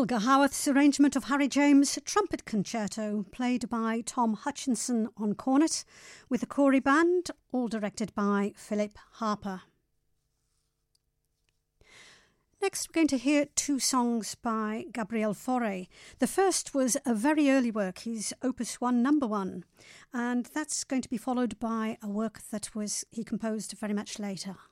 Helga Howarth's arrangement of Harry James' Trumpet Concerto, played by Tom Hutchinson on cornet, with the Corey Band, all directed by Philip Harper. Next, we're going to hear two songs by Gabriel Fauré. The first was a very early work, his Opus 1 No. 1, and that's going to be followed by a work that he composed very much later.